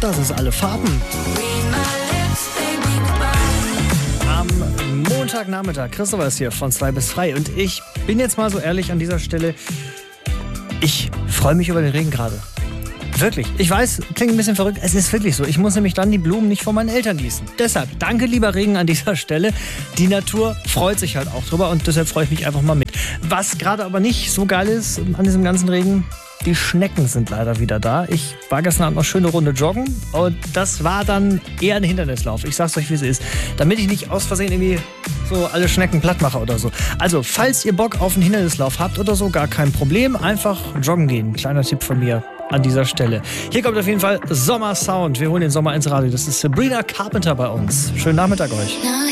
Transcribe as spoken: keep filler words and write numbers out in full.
das ist alle Farben. Am Montagnachmittag, Christopher ist hier von zwei bis drei und ich bin jetzt mal so ehrlich an dieser Stelle, ich freue mich über den Regen gerade. Wirklich. Ich weiß, klingt ein bisschen verrückt. Es ist wirklich so. Ich muss nämlich dann die Blumen nicht von meinen Eltern gießen. Deshalb, danke lieber Regen an dieser Stelle. Die Natur freut sich halt auch drüber und deshalb freue ich mich einfach mal mit. Was gerade aber nicht so geil ist an diesem ganzen Regen, die Schnecken sind leider wieder da. Ich war gestern Abend noch schöne Runde joggen und das war dann eher ein Hindernislauf. Ich sag's euch, wie es ist. Damit ich nicht aus Versehen irgendwie so alle Schnecken platt mache oder so. Also, falls ihr Bock auf einen Hindernislauf habt oder so, gar kein Problem. Einfach joggen gehen. Kleiner Tipp von mir an dieser Stelle. Hier kommt auf jeden Fall Sommersound. Wir holen den Sommer ins Radio. Das ist Sabrina Carpenter bei uns. Schönen Nachmittag euch.